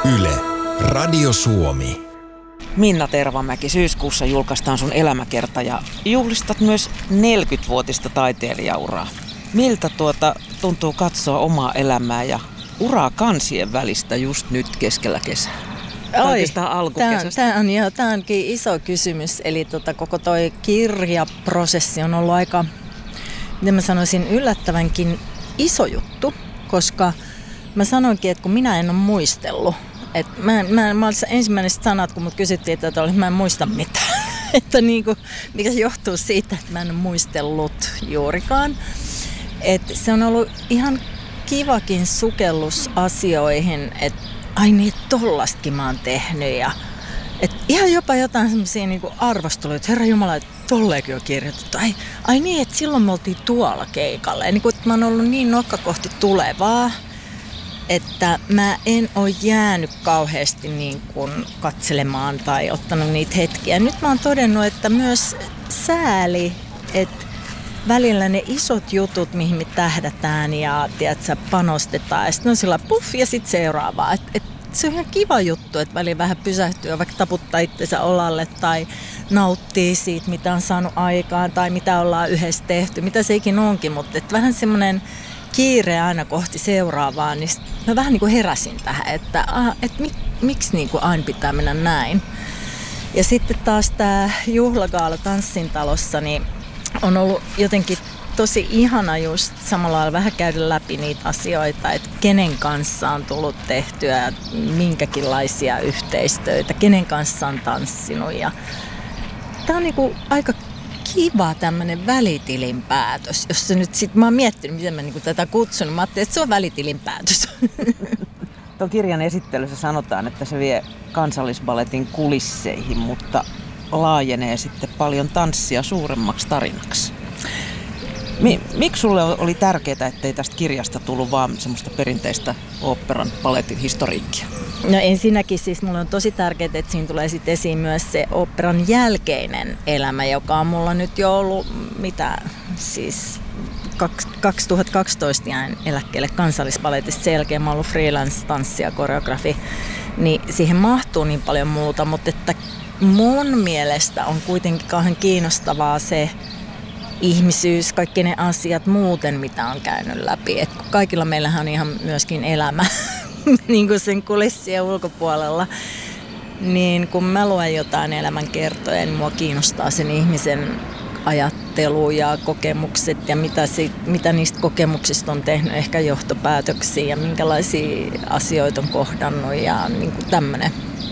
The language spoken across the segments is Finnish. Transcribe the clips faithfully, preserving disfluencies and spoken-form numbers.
Yle, Radio Suomi. Minna Tervamäki, syyskuussa julkaistaan sun elämäkerta ja juhlistat myös neljäkymmenvuotista taiteilijauraa. Miltä tuota tuntuu katsoa omaa elämää ja uraa kansien välistä just nyt keskellä kesää? Oi, tämä on, joo, tämä onkin iso kysymys. Eli tota, koko toi kirjaprosessi on ollut aika, miten mä sanoisin, yllättävänkin iso juttu, koska mä sanoinkin, että kun minä en ole muistellut, että mä, mä, mä olin ensimmäiset sanat, kun mut kysyttiin, että oli, mä en muista mitään. Että niinku, mikä johtuu siitä, että mä en ole muistellut juurikaan. Että se on ollut ihan kivakin sukellus asioihin, että ai niin, tollastakin mä oon tehnyt. Ja, et ihan jopa jotain semmosia niinku arvosteluja, että herra jumala, että tolleekin on kirjoitettu. Ai, ai niin, että silloin me oltiin tuolla keikalla. Ja niinku, että mä oon ollut niin nokka kohti tulevaa, että mä en ole jäänyt kauheasti niin kuin katselemaan tai ottanut niitä hetkiä. Nyt mä oon todennut, että myös sääli, että välillä ne isot jutut, mihin me tähdätään ja tiedätkö, panostetaan, ja sitten on sillä puff ja sitten seuraavaa. Et, et se on ihan kiva juttu, että välillä vähän pysähtyy, vaikka taputtaa itsensä olalle tai nauttii siitä, mitä on saanut aikaan tai mitä ollaan yhdessä tehty, mitä se ikin onkin, mutta et vähän semmoinen kiire aina kohti seuraavaa, niin mä vähän niin kuin heräsin tähän, että ah, et mik, miksi niin kuin aina pitää mennä näin. Ja sitten taas tämä juhlagaala Tanssintalossa, niin on ollut jotenkin tosi ihana just samalla lailla vähän käydä läpi niitä asioita, että kenen kanssa on tullut tehtyä minkäkinlaisia yhteistöitä, kenen kanssa on tanssinut. Ja tää on niinku aika kiva tämmönen välitilinpäätös, jos se nyt sit, mä oon miettinyt, miten mä niinku tätä kutsun, mä ajattelin, että se on välitilinpäätös. Tuon kirjan esittelyssä sanotaan, että se vie Kansallisballetin kulisseihin, mutta laajenee sitten paljon tanssia suuremmaksi tarinaksi. Miksi sulle oli tärkeää, ettei tästä kirjasta tullut vaan semmoista perinteistä oopperan balletin historiikkia? No ensinnäkin siis mulle on tosi tärkeää, että siinä tulee sitten esiin myös se oopperan jälkeinen elämä, joka on mulla nyt jo ollut, mitä siis kaksituhattakaksitoista jäin eläkkeelle Kansallisballetista. Sen jälkeen mä oon ollut freelance-tanssi ja koreografi, niin siihen mahtuu niin paljon muuta, mutta että mun mielestä on kuitenkin kauhean kiinnostavaa se ihmisyys, kaikki ne asiat muuten, mitä on käynyt läpi. Et kaikilla meillähän on ihan myöskin elämä niin kuin sen kulissien ulkopuolella. Niin kun mä luen jotain elämänkertoja, niin mua kiinnostaa sen ihmisen ajattelu ja kokemukset ja mitä, si- mitä niistä kokemuksista on tehnyt ehkä johtopäätöksiä ja minkälaisia asioita on kohdannut ja niin kuin tämmöinen.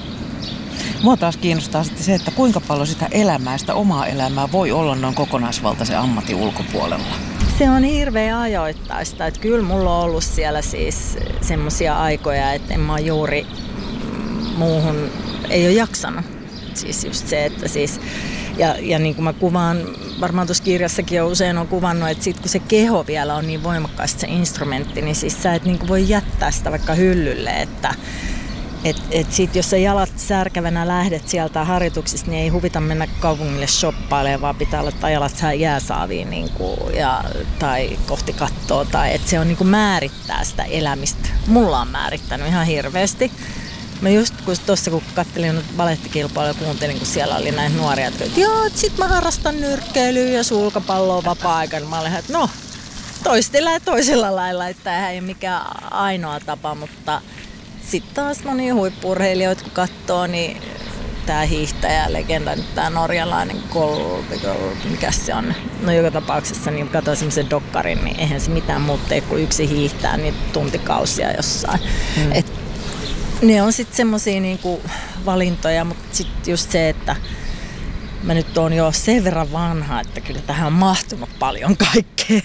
Mua taas kiinnostaa sitten se, että kuinka paljon sitä elämää, sitä omaa elämää voi olla noin kokonaisvaltaisen ammatin ulkopuolella. Se on hirveän ajoittaista. Että kyllä mulla on ollut siellä siis semmoisia aikoja, että en mä juuri muuhun ei ole jaksanut. Siis just se, että siis, ja, ja niin kuin mä kuvaan, varmaan tuossa kirjassakin jo usein on kuvannut, että sit kun se keho vielä on niin voimakkaasti se instrumentti, niin siis sä et niin kuin voi jättää sitä vaikka hyllylle, että Et, et sit jos sä jalat särkävänä lähdet sieltä harjoituksista, niin ei huvita mennä kaupungille shoppailemaan, vaan pitää laittaa jalat jääsaaviin niin kuin, ja, tai kohti kattoa. Tai, et se on niin kuin määrittää sitä elämistä. Mulla on määrittänyt ihan hirveästi. Mä just tuossa kun katselin balettikilpailuja ja kuuntelin, kun siellä oli näitä nuoria, että joo, sit mä harrastan nyrkkeilyä ja sulkapalloa vapaa-aikana. Mä olin, että no, toistella ja toisella lailla, että tämä ei ole mikään ainoa tapa, mutta sitten taas monia huippu-urheilijoita, kun katsoo, niin tämä hiihtäjä, legenda, tämä norjalainen Kolbi, mikä se on. No joka tapauksessa, niin katsoin semmoisen dokkarin, niin eihän se mitään muuta tee, kun yksi hiihtää niin tuntikausia jossain. Hmm. Et ne on sitten semmosia niinku valintoja, mutta sitten just se, että mä nyt oon jo sen verran vanha, että kyllä tähän on mahtunut paljon kaikkea.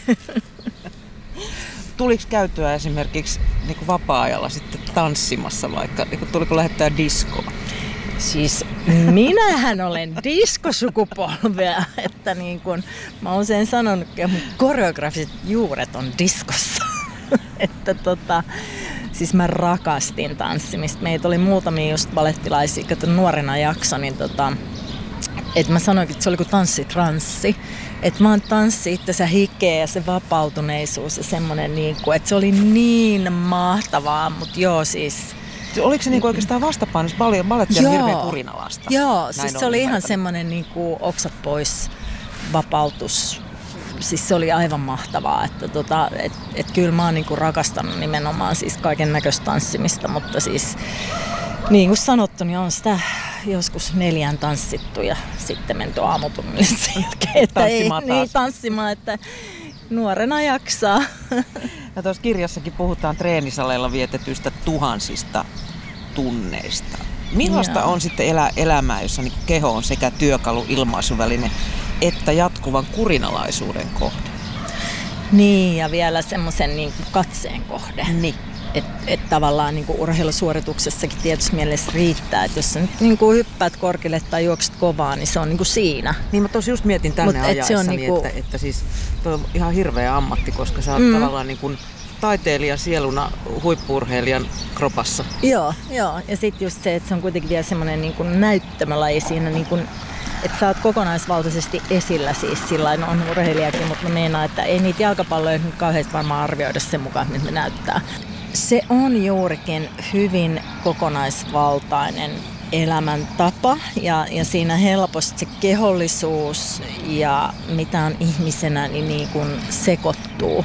Tuliko käytyä esimerkiksi niin kuin vapaa-ajalla sitten tanssimassa vaikka? Niin kuin, tuliko lähettää diskoa? Siis minähän olen diskosukupolvea, että niin kuin mä oon usein sanonut, että mun koreografiset juuret on diskossa. Että tota, siis mä rakastin tanssimista. Meitä oli muutamia just balettilaisia, kato nuorena jakso, niin tota, että mä sanoinkin, että se oli kuin tanssitranssi. Että vaan tanssi itsensä hikeä ja se vapautuneisuus ja semmoinen, niin kuin, että se oli niin mahtavaa, mutta joo siis Oliko se niinku oikeastaan vastapainossa? Baletti on hirveän kurinalaista. Joo, siis se oli ihan semmoinen niinku oksat pois vapautus. Siis se oli aivan mahtavaa, että tota, et, et kyllä mä oon niinku rakastanut nimenomaan siis kaiken näköistä tanssimista, mutta siis niin kuin sanottu, niin on sitä joskus neljään tanssittu ja sitten menty aamutunnille sen jälkeen, että tanssimaan ei taas. Niin, tanssimaan, että nuorena jaksaa. Ja tuossa kirjassakin puhutaan treenisaleilla vietetyistä tuhansista tunneista. Millaista Joo. on sitten elää elämää, jossa niin keho on sekä työkalu, ilmaisuväline että jatkuvan kurinalaisuuden kohde? Niin, ja vielä semmoisen niin kuin katseen kohde. Niin. Että et tavallaan niin kuin urheilusuorituksessakin tietysti mielessä riittää, että jos sä nyt niin kuin hyppäät korkealle tai juokset kovaa, niin se on niin kuin siinä. Niin mä tossa just mietin tänne Mut et se on ajaessani, niinku... että, että siis toi on ihan hirveä ammatti, koska sä oot mm. tavallaan niin kuin taiteilijan sieluna huippu-urheilijan kropassa. Joo, joo. Ja sitten just se, että se on kuitenkin vielä semmoinen niin kuin näyttämölaji siinä, niin kuin, että sä oot kokonaisvaltaisesti esillä siis sillain on urheilijakin, mutta mä meinaan, että ei niitä jalkapalloja nyt kauheasti varmaan arvioida sen mukaan, miltä ne näyttää. Se on juurikin hyvin kokonaisvaltainen elämäntapa ja, ja siinä helposti se kehollisuus ja mitä on ihmisenä niin, niin kuin sekoittuu.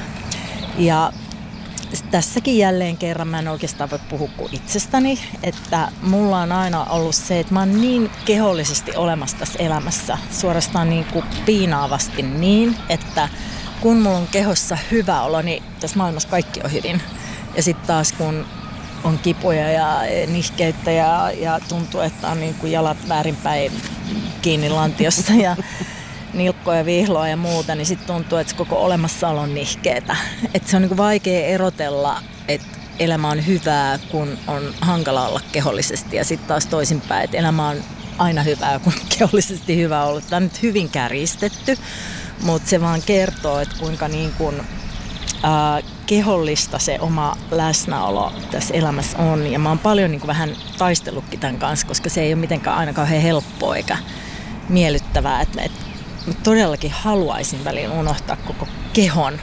Ja tässäkin jälleen kerran mä en oikeastaan voi puhua kuin itsestäni, että mulla on aina ollut se, että mä oon niin kehollisesti olemassa tässä elämässä, suorastaan niin kuin piinaavasti niin, että kun mulla on kehossa hyvä olo, niin tässä maailmassa kaikki on hyvin. Ja sitten taas kun on kipuja ja nihkeyttä ja, ja tuntuu, että on niin kuin jalat väärinpäin kiinni lantiossa ja nilkkoja, vihloa ja muuta, niin sitten tuntuu, että se koko olemassaolo on nihkeetä. Että se on niin kuin vaikea erotella, että elämä on hyvää, kun on hankala olla kehollisesti. Ja sitten taas toisinpäin, että elämä on aina hyvää, kun kehollisesti hyvä ollut. Tämä on nyt hyvin kärjistetty, mutta se vaan kertoo, että kuinka niin kuin, äh, kehollista se oma läsnäolo tässä elämässä on. Ja mä oon paljon niin kuin vähän taistellutkin tämän kanssa, koska se ei ole mitenkään aina kauhean helppoa eikä miellyttävää. Että et, mä todellakin haluaisin väliin unohtaa koko kehon.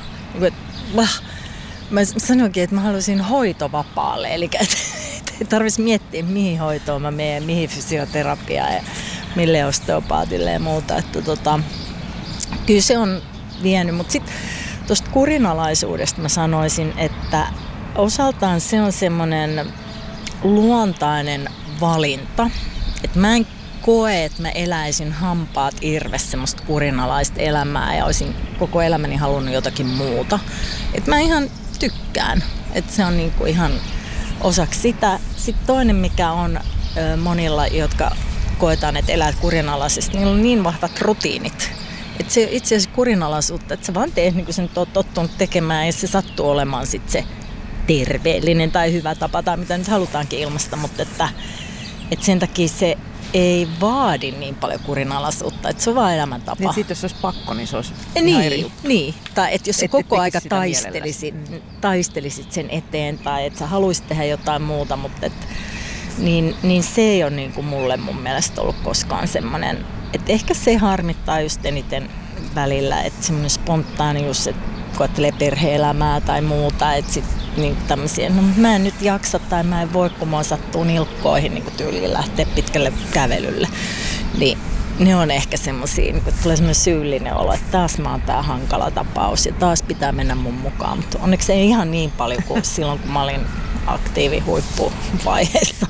Mä sanoinkin, että mä haluaisin hoitovapaalle, eli että ei tarvitsisi miettiä, mihin hoitoon mä menen, mihin fysioterapiaan ja mille osteopaatille ja muuta. Että tota, kyllä se on vienyt, mutta sitten tuosta kurinalaisuudesta mä sanoisin, että osaltaan se on semmoinen luontainen valinta, että mä en koe, että mä eläisin hampaat irves semmoista kurinalaista elämää ja olisin koko elämäni halunnut jotakin muuta. Että mä ihan tykkään, että se on niinku ihan osaksi sitä. Sitten toinen, mikä on ö, monilla, jotka koetaan, että elää kurinalaisesti, niillä on niin vahvat rutiinit. Että se itse asiassa kurinalaisuutta, että sä vaan teet niin kuin sä nyt oot tottunut tekemään ja se sattuu olemaan sitten se terveellinen tai hyvä tapa tai mitä nyt halutaankin ilmaista, mutta että, että sen takia se ei vaadi niin paljon kurinalaisuutta, että se on vaan elämäntapa. Niin sitten jos se olisi pakko, niin se olisi niin, ihan eri juttu. Niin, tai että jos sä Et koko aika sitä taistelisit, taistelisit sen eteen tai että sä haluaisit tehdä jotain muuta, mutta et, niin, niin se ei ole niin kuin mulle mun mielestä ollut koskaan semmoinen, että ehkä se harmittaa just eniten välillä, että semmoinen spontaanius, että kun ajattelee perhe-elämää tai muuta, että sit niin tämmöisiä, no mä en nyt jaksa tai mä en voi, kun mua sattuu nilkkoihin niin tyyliin lähteä pitkälle kävelylle. Niin ne on ehkä semmosia, niin tulee semmoinen syyllinen olo, että taas mä oon tää hankala tapaus ja taas pitää mennä mun mukaan. Mutta onneksi ei ihan niin paljon kuin silloin, kun mä olin aktiivi huippuvaiheessa.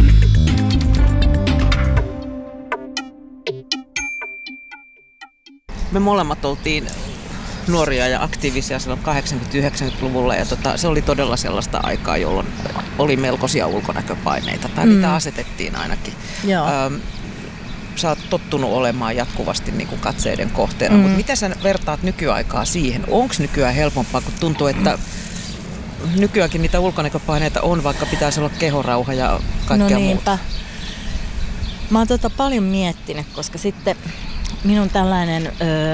Me molemmat oltiin nuoria ja aktiivisia silloin kahdeksankymmentä-yhdeksänkymmentäluvulla ja tota, se oli todella sellaista aikaa, jolloin oli melkoisia ulkonäköpaineita, tai mm. niitä asetettiin ainakin. Öm, sä oot tottunut olemaan jatkuvasti niin kuin katseiden kohteena, mm. mutta mitä sä vertaat nykyaikaa siihen? Onko nykyään helpompaa, kun tuntuu, että nykyäänkin niitä ulkonäköpaineita on, vaikka pitäisi olla kehorauha ja kaikkea no niinpä. muuta? Mä oon tota paljon miettinyt, koska sitten minun tällainen ö,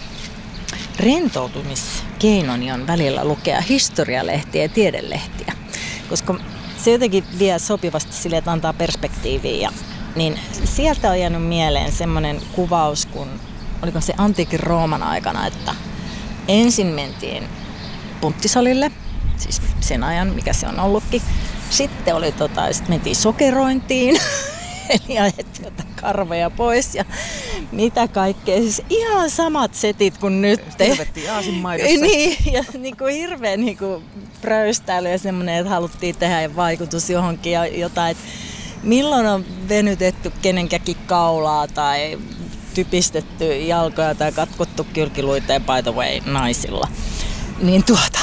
rentoutumiskeinoni on välillä lukea historialehtiä ja tiedelehtiä, koska se jotenkin vie sopivasti sille, että antaa perspektiiviä. Ja, niin sieltä on jäänyt mieleen semmoinen kuvaus, kun oliko se antiikin Rooman aikana, että ensin mentiin punttisalille, siis sen ajan, mikä se on ollutkin. Sitten oli tota, sit mentiin sokerointiin, eli ajettiin jotain karveja pois ja mitä kaikkea. Siis ihan samat setit kuin nyt. Hirvettiin aasinmaidossa. Niin, ja niin kuin hirveä niin kuin pröystäily ja semmoinen, että haluttiin tehdä vaikutus johonkin ja jotain. Että milloin on venytetty kenenkäkin kaulaa tai typistetty jalkoja tai katkottu kylkiluiteen by the way naisilla. Niin tuota...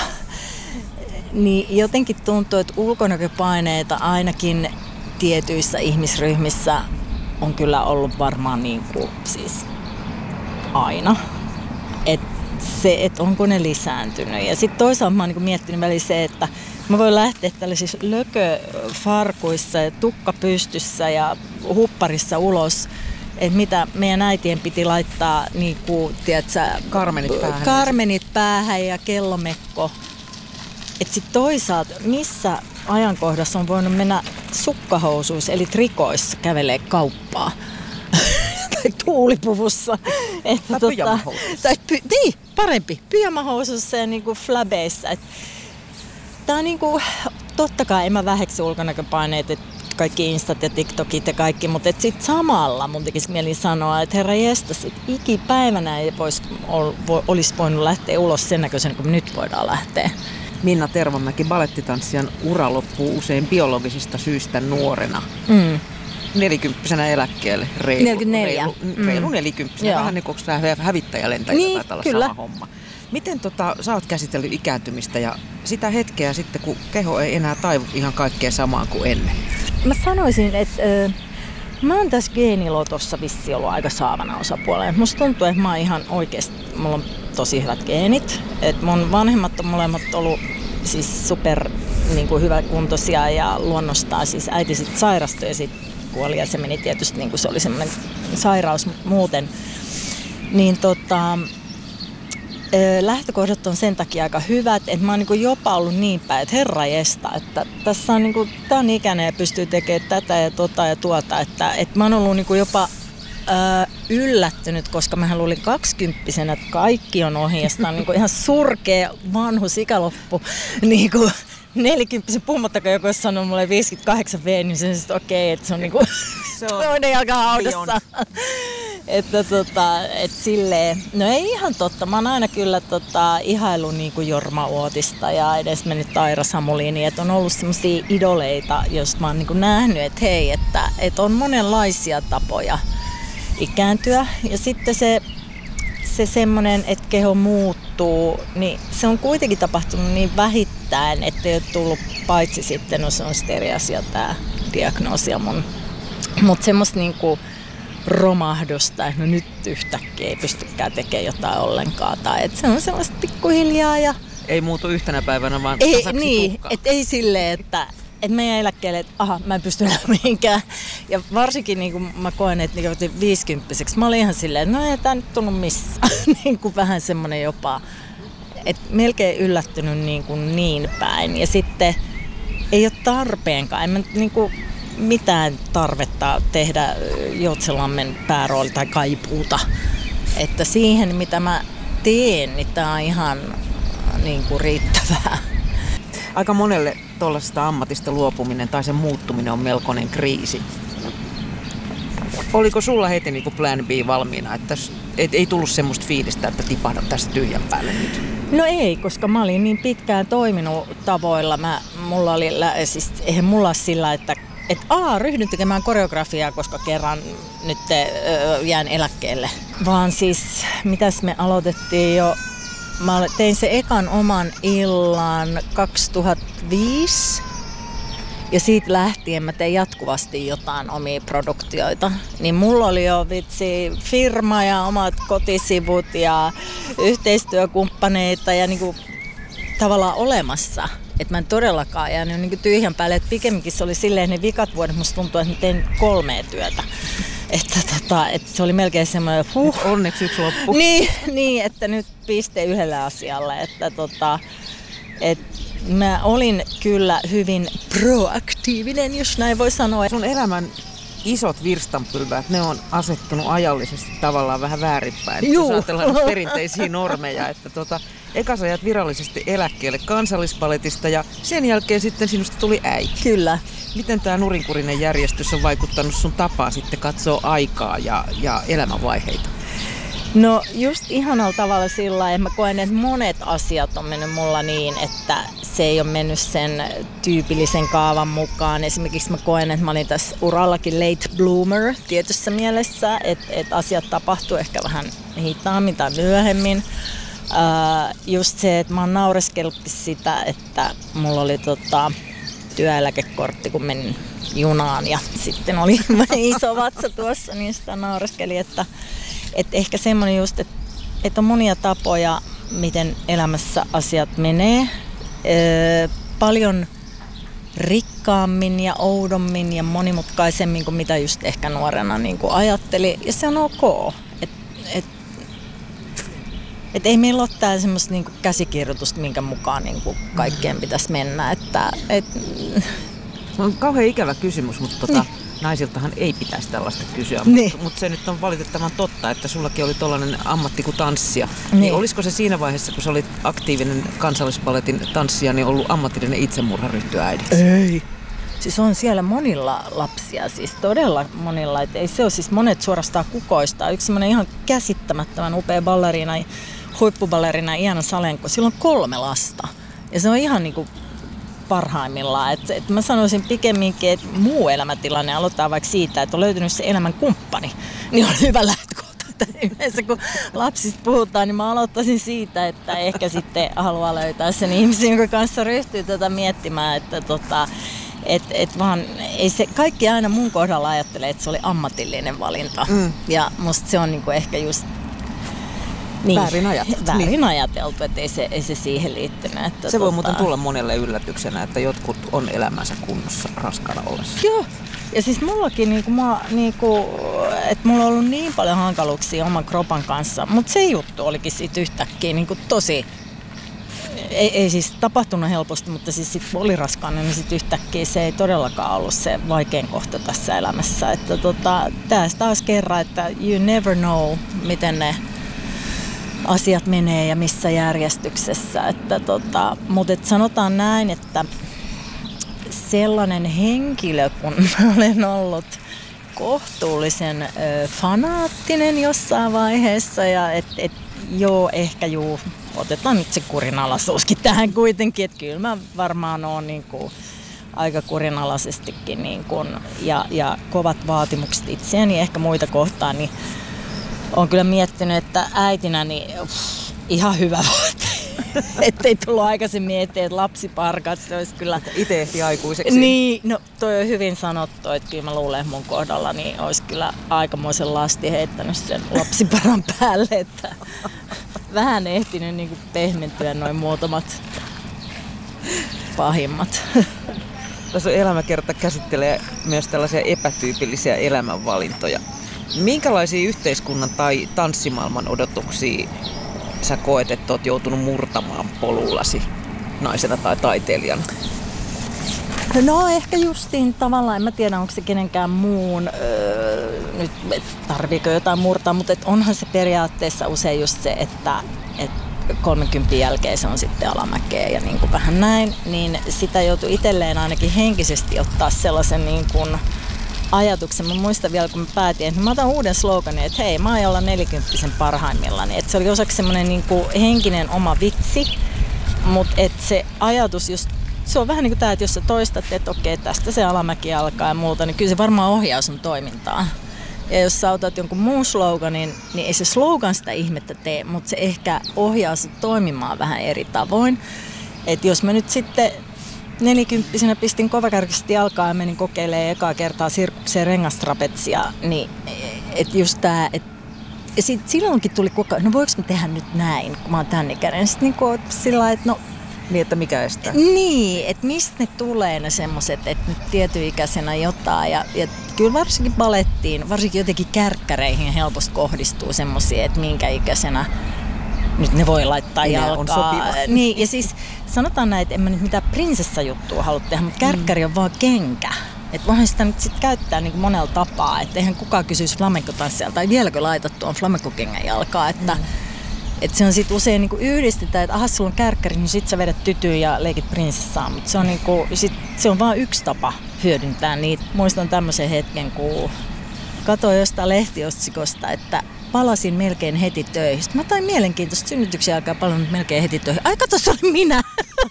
Niin jotenkin tuntuu, että ulkonäköpaineita ainakin tietyissä ihmisryhmissä on kyllä ollut varmaan niin kuin siis aina. Et se, että onko ne lisääntynyt. Ja sitten toisaalta mä oon niin miettinyt välillä se, että mä voin lähteä tällaisissa lököfarkuissa ja tukka pystyssä ja hupparissa ulos. Että mitä meidän äitien piti laittaa niin kuin, tiedätkö, karmenit päähän. Karmenit päähän ja kellomekko. Että sitten toisaalta, missä ajankohdassa on voinut mennä sukkahousuissa, eli trikoissa kävelee kauppaa. Tai tuulipuvussa. Että tai tota, pyjamahousuissa. Tai py, niin, parempi. Pyjamahousuissa ja niinku flabeissa. Tämä on niinku, totta kai en mä väheksy ulkonäköpaineet, että kaikki Instat ja TikTokit ja kaikki, mutta sitten samalla mun tekisi mieli sanoa, että herra jestas, että ikipäivänä ei vois, ol, vo, olisi voinut lähteä ulos sen näköisen, kun nyt voidaan lähteä. Minna Tervamäki, balettitanssijan ura loppuu usein biologisista syistä nuorena. Mm. Nelikymppisenä eläkkeelle. Reilu, neljäkymmentäneljä. Reilu, reilu mm. nelikymppisenä. Vähän niin kuin hävittäjälentäjä niin, taitaa olla kyllä. sama homma. Miten tota, sä oot käsitellyt ikääntymistä ja sitä hetkeä sitten, kun keho ei enää taivu ihan kaikkea samaan kuin ennen? Mä sanoisin, että äh, mä oon tässä geenilotossa vissiin ollut aika saavana osapuolella. Musta tuntuu, että mä oon ihan oikeasti, mulla on tosi hyvät geenit. Et mun vanhemmat on molemmat ollut siis super niin kuin hyväkuntoisia ja luonnostaan. Siis äiti sit sairastui ja sit kuoli ja se meni tietysti niin kuin se oli semmoinen sairaus muuten. Niin tota, lähtökohdat on sen takia aika hyvät, että mä oon niin jopa ollut niin päin, että herra jesta, että tässä on niin kuin, tää on ikäinen ja pystyy tekemään tätä ja tota ja tuota, että, että mä oon ollut niin jopa ää, yllättynyt, koska mä luulin kaksikymppisenä, että kaikki on ohi ja sitä on niin kuin ihan surkea vanhus ikäloppu, niin kuin nelikymppisen puhumattakaan joku olisi sanonut mulle viisikymmentäkahdeksan vuotta, niin se on okei, okay, että se on niin kuin toinen jalka haudassa. Että tota, et silleen, no ei ihan totta. Mä oon aina kyllä tota, ihailu niinku Jorma Uotista ja edes mennyt Taira Samuliini, että on ollut semmosia idoleita, joista mä oon niinku nähnyt, että hei, että et on monenlaisia tapoja ikääntyä. Ja sitten se, se semmonen, että keho muuttuu, niin se on kuitenkin tapahtunut niin vähittäin, että ei ole tullut paitsi sitten, no se on sitten eri asia tää diagnoosi mun. Mut semmoista niinku romahdusta, että no nyt yhtäkkiä ei pystykään tekemään jotain ollenkaan. Tai että se on sellaista pikkuhiljaa ja... Ei muutu yhtenä päivänä, vaan ei, tasaksi niin, tukkaa. et ei silleen, että et meidän eläkkeelle, että aha, mä en pysty enää mihinkään. Ja varsinkin niin kuin mä koen, että niin viisikymppiseksi mä olin ihan silleen, että no ei tää nyt tullut missään. niin kuin vähän semmoinen jopa, että melkein yllättynyt niin, kuin niin päin. Ja sitten ei ole tarpeenkaan. En mä niin kuin mitään tarvetta tehdä Joutsenlammen päärooli tai kaipuuta. Että siihen, mitä mä teen, niin tää on ihan niin kuin riittävää. Aika monelle tuollaisesta ammatista luopuminen tai sen muuttuminen on melkoinen kriisi. Oliko sulla heti niin kuin plan B valmiina, että et, ei tullut semmoista fiilistä, että tipahdan tästä tyhjän päälle nyt? No ei, koska mä olin niin pitkään toiminut tavoilla. Mä, mulla oli, siis eihän mulla sillä, että että a, ryhdyn tekemään koreografiaa, koska kerran nyt öö, jään eläkkeelle. Vaan siis, mitäs me aloitettiin jo, mä tein se ekan oman illan kaksituhattaviisi. Ja siitä lähtien mä tein jatkuvasti jotain omia produktioita. Niin mulla oli jo vitsi firma ja omat kotisivut ja yhteistyökumppaneita ja niinku tavallaan olemassa. Että mä en todellakaan jäänyt niin tyhjän päälle, että pikemminkin se oli silleen ne vikat vuodet, musta tuntuu, että mä tein kolmea työtä. Että, tota, että se oli melkein semmoinen, huh. Nyt onneksi yksi loppu. Niin, niin, että nyt piste yhdelle asialle. Että, tota, että mä olin kyllä hyvin proaktiivinen, jos näin voi sanoa. Sun elämän isot virstanpylväät, ne on asettunut ajallisesti tavallaan vähän väärinpäin. Juu. Jos ajatellaan perinteisiä normeja, että tota, Eka sä jäät virallisesti eläkkeelle Kansallisballetista ja sen jälkeen sitten sinusta tuli äiti. Kyllä. Miten tämä nurinkurinen järjestys on vaikuttanut sun tapaan sitten katsoa aikaa ja, ja elämänvaiheita? No just ihanalla tavalla sillä, että mä koen, että monet asiat on mennyt mulla niin, että se ei ole mennyt sen tyypillisen kaavan mukaan. Esimerkiksi mä koen, että mä olin tässä urallakin late bloomer tietyssä mielessä, että, että asiat tapahtuu ehkä vähän hitaammin tai myöhemmin. Uh, just se, että mä oon naureskellutkin sitä, että mulla oli tota, työeläkekortti, kun menin junaan ja sitten oli iso vatsa tuossa, niin sitä naureskeli, että Että ehkä semmoinen just, että, että on monia tapoja, miten elämässä asiat menee. Öö, paljon rikkaammin ja oudommin ja monimutkaisemmin kuin mitä just ehkä nuorena niin kuin ajatteli. Ja se on ok. Et, et, et ei meillä ole täällä semmoista niin kuin käsikirjoitusta, minkä mukaan niin kuin kaikkeen pitäisi mennä. Että, et... Se on kauhean ikävä kysymys, mutta tota... Niin. Naisiltahan ei pitäisi tällaista kysyä, niin. mutta, mutta se nyt on valitettavan totta, että sullakin oli tollainen ammatti kuin tanssija. Niin. Niin olisiko se siinä vaiheessa, kun sä olit aktiivinen Kansallisballetin tanssija, niin ollut ammatillinen itsemurha ryhtyä äidiksi? Ei. Siis on siellä monilla lapsia, siis todella monilla. Et ei se ole siis monet suorastaan kukoistaa. Yksi semmoinen ihan käsittämättömän upea balleriina, huippuballerina Iana Salenko, sillä on kolme lasta. Ja se on ihan niinku parhaimmillaan. Et, et mä sanoisin pikemminkin, että muu elämäntilanne aloittaa vaikka siitä, että on löytynyt se elämän kumppani, niin on hyvä lähtökohta. Yleensä kun lapsista puhutaan, niin mä aloittaisin siitä, että ehkä sitten haluaa löytää sen ihmisen, jonka kanssa ryhtyy tätä miettimään, että tota, et, et vaan ei se, kaikki aina mun kohdalla ajattelee, että se oli ammatillinen valinta. Mm. Ja musta se on niinku ehkä just Niin, väärin ajateltu. Väärin niin. ajateltu, että ei se, ei se siihen liittynyt. Että se voi tota... muuten tulla monelle yllätyksenä, että jotkut on elämänsä kunnossa raskaana ollessa. Joo. Ja siis mullakin, niinku, mä, niinku, että mulla on ollut niin paljon hankaluuksia oman kropan kanssa, mutta se juttu olikin siitä yhtäkkiä niinku tosi, ei, ei siis tapahtunut helposti, mutta siis sit oli raskaana, niin sit yhtäkkiä se ei todellakaan ollut se vaikein kohta tässä elämässä. Että tota, tässä taas kerran, että you never know, miten ne asiat menee ja missä järjestyksessä. Että tota, mutta et sanotaan näin, että sellainen henkilö, kun olen ollut kohtuullisen ö, fanaattinen jossain vaiheessa ja et, et, joo, ehkä juu, otetaan nyt se kurinalaisuuskin tähän kuitenkin, että kyllä mä varmaan oon niin kuin aika kurinalaisestikin niin kuin, ja, ja kovat vaatimukset itseäni ehkä muita kohtaan, niin olen kyllä miettinyt, että äitinä niin uff, ihan hyvä vaate. Ettei tullut aikaisemmin eteen, että lapsiparkat, se olisi kyllä... Itse ehti aikuiseksi. Niin, no toi on hyvin sanottu, että kyllä mä luulen, että mun kohdalla niin olisi kyllä aikamoisen lasti heittänyt sen lapsiparan päälle, että vähän ehtinyt niin kuin pehmentyä noin muutamat pahimmat. Tässä elämäkerta käsittelee myös tällaisia epätyypillisiä elämänvalintoja. Minkälaisia yhteiskunnan tai tanssimaailman odotuksia sä koet, että oot joutunut murtamaan polullasi naisena tai taiteilijana? No ehkä justiin tavallaan, en mä tiedä onko se kenenkään muun, öö, nyt tarviiko jotain murtaa, mutta et onhan se periaatteessa usein just se, että et kolmenkymmenen jälkeen se on sitten alamäkeä ja niin kuin vähän näin, niin sitä joutuu itselleen ainakin henkisesti ottaa sellaisen niin kuin ajatuksen. Mä muistan vielä, kun mä päätin, että mä otan uuden sloganin, että hei, mä oon olla nelikymppisen parhaimmillani. Että se oli osaksi semmoinen niin kuin henkinen oma vitsi, mutta että se ajatus just, se on vähän niin kuin tämä, että jos sä toistat, että okei, tästä se alamäki alkaa ja muuta, niin kyllä se varmaan ohjaa sun toimintaa. Ja jos sä otat jonkun muun sloganin, niin ei se slogan sitä ihmettä tee, mutta se ehkä ohjaa sut toimimaan vähän eri tavoin. Että jos mä nyt sitten nelikymppisenä pistin kovakärkisesti jalkaa ja menin kokeilemaan ekaa kertaa sirkukseen rengastrapetsia, niin et just tää, et, ja sit silloinkin tuli koko ajan, no voiko mä tehdä nyt näin, kun mä oon tän ikäinen. Sitten niinku sillä lailla, että no... Niin, että mikä estää? Niin, että mistä ne tulee ne semmoset, että nyt tietyikäisenä jotain. Ja, ja kyllä varsinkin balettiin, varsinkin jotenkin kärkkäreihin helposti kohdistuu semmosia, että minkä ikäisenä nyt ne voi laittaa Enää jalkaa. On sopiva. Niin, ja siis sanotaan näin, että en mä nyt mitään prinsessajuttua halua tehdä, mutta kärkkäri on vaan kenkä. Että voihan sitä nyt sit käyttää niin kuin monella tapaa, että eihän kukaan kysyisi flamenco-tanssijalta, tai vieläkö laitat tuon flamenco-kengän jalkaa, että mm. Et se on sit usein niinku yhdistetään, että aha, sulla on kärkkäri, niin sit sä vedät tytyyn ja leikit prinsessaa. Mutta se on niinku, sit, se on vaan yksi tapa hyödyntää niitä. Muistan tämmöisen hetken, kun katsoin jostain lehtiotsikosta, että palasin melkein heti töihin. Sitten mä tain mielenkiintoista, synnytyksen alkaa palannut melkein heti töihin. Ai kato, se oli minä!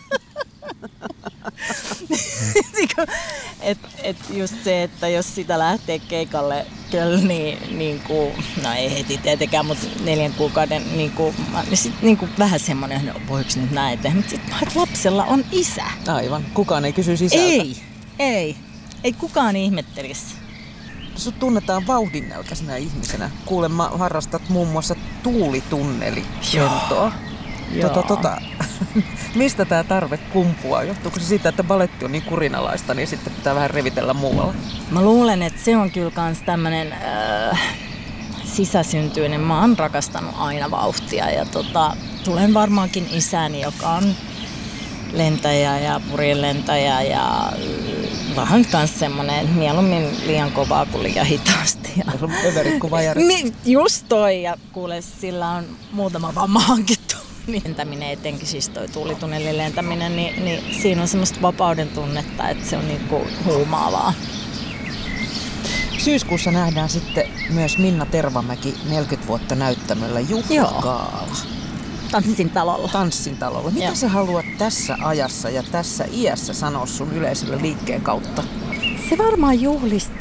et, et just se, että jos sitä lähtee keikalle kyllä, niin, niin kuin, no ei heti tietenkään, mutta neljän kuukauden niin kuin, niin sit, niin kuin vähän semmoinen, no voiko nyt näin tehdä, mutta sitten lapsella on isä. Aivan, kukaan ei kysyisi isältä. Ei, ei, ei kukaan ihmettelisi. Sut tunnetaan vauhdinälkäisenä ihmisenä. Kuulemma harrastat muun muassa tuulitunnelikentoa. Tota, tota. Mistä tää tarve kumpuaa? Johtuuko se siitä, että baletti on niin kurinalaista, niin sitten pitää vähän revitellä muualla? Mä luulen, että se on kyllä kans tämmönen äh, sisäsyntyinen. Mä oon rakastanut aina vauhtia ja tota, tulen varmaankin isäni, joka on lentäjä ja purjelentäjä ja vähän kans semmonen mieluummin liian kovaa kuin liian hitaasti. Ja se on överit kuin vajarit. Just toi, ja kuule, sillä on muutama vamma hankittu. Lentäminen, etenkin siis toi tuulitunnelin lentäminen, niin, niin siinä on semmoista vapauden tunnetta, että se on niinku huumaavaa. Syyskuussa nähdään sitten myös Minna Tervamäki neljäkymmentä vuotta näyttämöllä juhlagaala. Tanssin talolla. Tanssin talolla. Mitä Joo. sä haluat tässä ajassa ja tässä iässä sanoa sun yleisölle liikkeen kautta? Se varmaan juhlistaa